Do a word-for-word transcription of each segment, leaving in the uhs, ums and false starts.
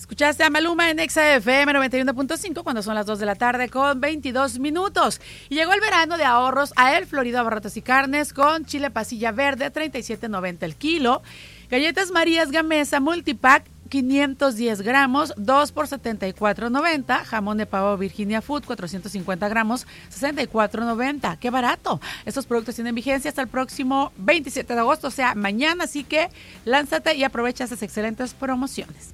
Escuchaste a Maluma en Exa F M noventa y uno punto cinco cuando son las dos de la tarde con veintidós minutos. Y llegó el verano de ahorros a El Florido Abarrotes y Carnes con chile pasilla verde, treinta y siete noventa el kilo. Galletas Marías Gamesa Multipack, quinientos diez gramos, dos por setenta y cuatro noventa. Jamón de pavo Virginia Food, cuatrocientos cincuenta gramos, sesenta y cuatro noventa. ¡Qué barato! Estos productos tienen vigencia hasta el próximo veintisiete de agosto, o sea, mañana. Así que lánzate y aprovecha estas excelentes promociones.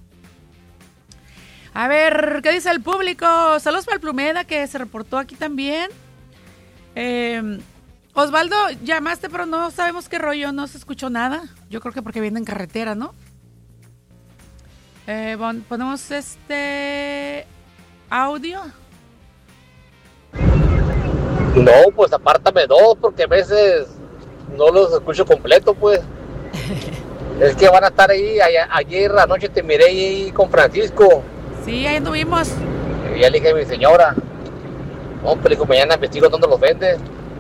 A ver, ¿qué dice el público? Saludos para el Plumeda, que se reportó aquí también. Eh, Osvaldo, llamaste, pero no sabemos qué rollo, no se escuchó nada. Yo creo que porque viene en carretera, ¿no? Eh, bon, ponemos este audio. No, pues apártame dos, porque a veces no los escucho completo, pues. Es que van a estar ahí, ayer, ayer anoche te miré ahí con Francisco. Sí, ahí anduvimos. Y ya le dije a mi señora, no, pues le digo, mañana investigo dónde los vendes.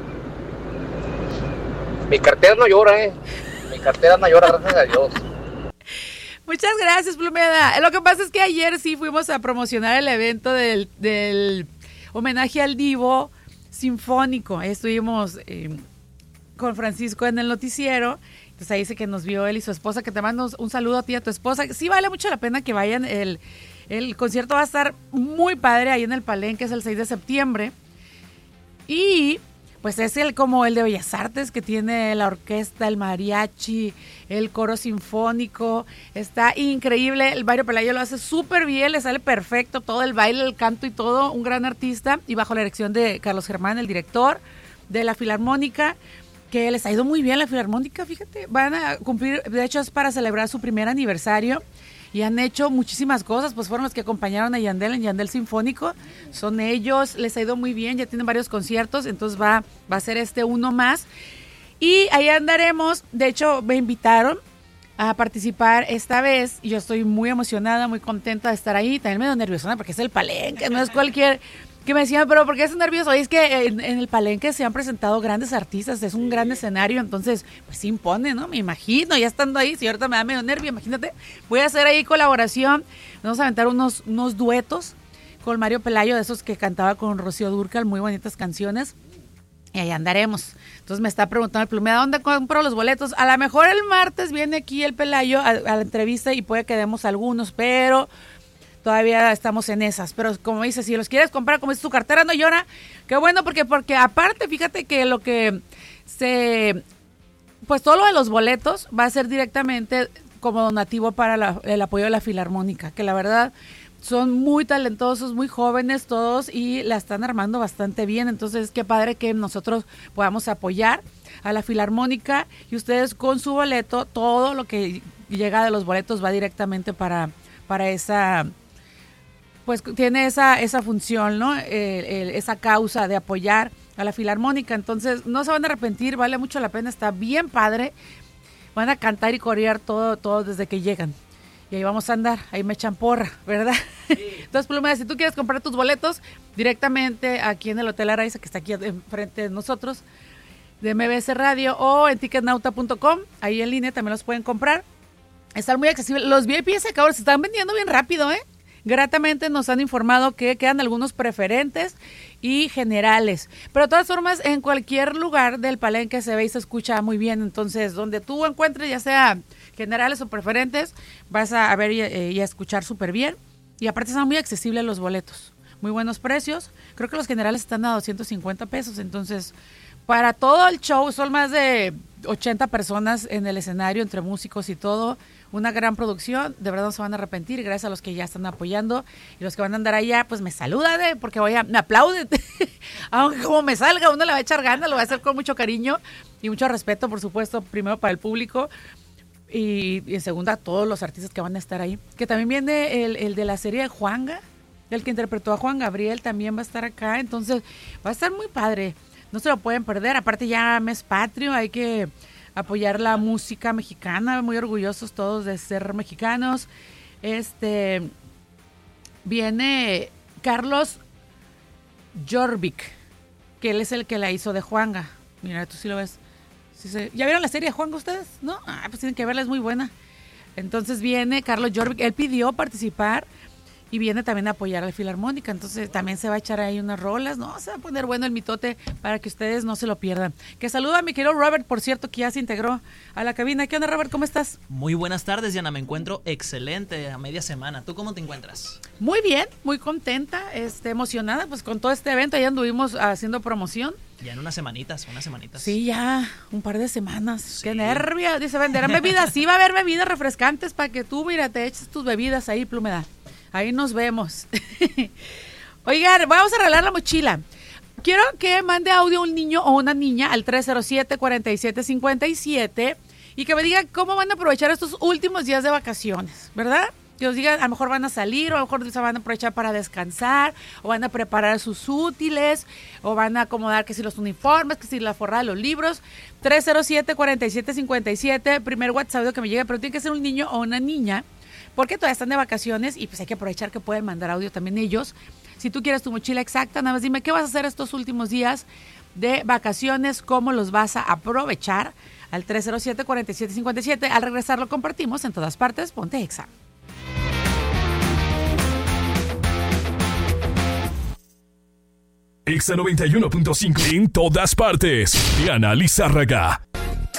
Mi cartera no llora, eh. Mi cartera no llora, gracias a Dios. Muchas gracias, Plumeda. Lo que pasa es que ayer sí fuimos a promocionar el evento del, del homenaje al Divo Sinfónico. Ahí estuvimos eh, con Francisco en el noticiero. Entonces ahí dice que nos vio él y su esposa, que te mando un saludo a ti y a tu esposa. Sí vale mucho la pena que vayan. El, el concierto va a estar muy padre ahí en el Palenque, es el seis de septiembre. Y pues es el como el de Bellas Artes, que tiene la orquesta, el mariachi, el coro sinfónico. Está increíble. El Mario Pelayo lo hace súper bien, le sale perfecto todo el baile, el canto y todo. Un gran artista y bajo la dirección de Carlos Germán, el director de la Filarmónica, que les ha ido muy bien la Filarmónica, fíjate. Van a cumplir, de hecho es para celebrar su primer aniversario. Y han hecho muchísimas cosas, pues fueron los que acompañaron a Yandel en Yandel Sinfónico, son ellos, les ha ido muy bien, ya tienen varios conciertos, entonces va, va a ser este uno más. Y ahí andaremos, de hecho me invitaron a participar esta vez, y yo estoy muy emocionada, muy contenta de estar ahí, también medio nerviosa, porque es el Palenque, no es cualquier... Que me decían, pero ¿por qué estás nervioso? Oye, es que en, en el Palenque se han presentado grandes artistas, es un gran escenario, entonces, pues sí impone, ¿no? Me imagino, ya estando ahí, si ahorita me da medio nervio, imagínate, voy a hacer ahí colaboración, vamos a aventar unos, unos duetos con Mario Pelayo, de esos que cantaba con Rocío Dúrcal, muy bonitas canciones, y ahí andaremos. Entonces me está preguntando el Plumeda, ¿dónde compro los boletos? A lo mejor el martes viene aquí el Pelayo a, a la entrevista y puede que demos algunos, pero... todavía estamos en esas, pero como dices, si los quieres comprar, como es tu cartera no llora, qué bueno, porque porque aparte, fíjate que lo que se, pues todo lo de los boletos va a ser directamente como donativo para la, el apoyo de la Filarmónica, que la verdad son muy talentosos, muy jóvenes todos y la están armando bastante bien, entonces qué padre que nosotros podamos apoyar a la Filarmónica y ustedes con su boleto, todo lo que llega de los boletos va directamente para, para esa... pues tiene esa esa función, ¿no? Eh, el, esa causa de apoyar a la Filarmónica. Entonces, no se van a arrepentir, vale mucho la pena, está bien padre. Van a cantar y corear todo, todo desde que llegan. Y ahí vamos a andar, ahí me echan porra, ¿verdad? Sí. Entonces, Plumeda, si tú quieres comprar tus boletos directamente aquí en el Hotel Araiza, que está aquí enfrente de nosotros, de M B S Radio, o en ticketnauta punto com, ahí en línea también los pueden comprar. Están muy accesibles. Los V I P ahora se están vendiendo bien rápido, ¿eh? Gratamente nos han informado que quedan algunos preferentes y generales. Pero de todas formas, en cualquier lugar del Palenque se ve y se escucha muy bien. Entonces, donde tú encuentres, ya sea generales o preferentes, vas a ver y, eh, y a escuchar súper bien. Y aparte están muy accesibles los boletos. Muy buenos precios. Creo que los generales están a doscientos cincuenta pesos. Entonces, para todo el show, son más de ochenta personas en el escenario, entre músicos y todo. Una gran producción, de verdad no se van a arrepentir, gracias a los que ya están apoyando y los que van a andar allá, pues me saludan, ¿eh? Porque voy a, me aplauden, aunque como me salga, uno le va a echar ganas, lo va a hacer con mucho cariño y mucho respeto, por supuesto, primero para el público y, y en segunda a todos los artistas que van a estar ahí, que también viene el, el de la serie de Juanga, el que interpretó a Juan Gabriel, también va a estar acá, entonces va a estar muy padre, no se lo pueden perder, aparte ya mes patrio, hay que... apoyar la música mexicana, muy orgullosos todos de ser mexicanos. Este viene Carlos Jorvik, que él es el que la hizo de Juanga. Mira, tú sí lo ves. Sí se, ¿ya vieron la serie de Juanga ustedes? ¿No? Ah, pues tienen que verla, es muy buena. Entonces viene Carlos Jorvik, él pidió participar y viene también a apoyar a la Filarmónica, entonces también se va a echar ahí unas rolas, ¿no? Se va a poner bueno el mitote para que ustedes no se lo pierdan. Que saluda a mi querido Robert, por cierto, que ya se integró a la cabina. ¿Qué onda, Robert? ¿Cómo estás? Muy buenas tardes, Diana, me encuentro excelente a media semana. ¿Tú cómo te encuentras? Muy bien, muy contenta, este, emocionada, pues con todo este evento, ya anduvimos haciendo promoción. Ya en unas semanitas, unas semanitas. Sí, ya, un par de semanas. Sí. Qué nervio. Dice, venderán bebidas. Sí va a haber bebidas refrescantes para que tú, mira, te eches tus bebidas ahí, Plumeda. Ahí nos vemos. Oigan, vamos a arreglar la mochila. Quiero que mande audio un niño o una niña al tres cero siete, cuatro siete cinco siete y que me digan cómo van a aprovechar estos últimos días de vacaciones, ¿verdad? Que os digan, a lo mejor van a salir, o a lo mejor se van a aprovechar para descansar, o van a preparar sus útiles, o van a acomodar que si los uniformes, que si la forrada de los libros. tres cero siete, cuatro siete cinco siete, primer WhatsApp que me llegue, pero tiene que ser un niño o una niña, porque todavía están de vacaciones y pues hay que aprovechar que pueden mandar audio también ellos. Si tú quieres tu mochila exacta, nada más dime qué vas a hacer estos últimos días de vacaciones, cómo los vas a aprovechar al tres cero siete, cuatro siete cinco siete. Al regresar lo compartimos en todas partes. Ponte Exa. Exa noventa y uno punto cinco en todas partes. Diana Lizárraga.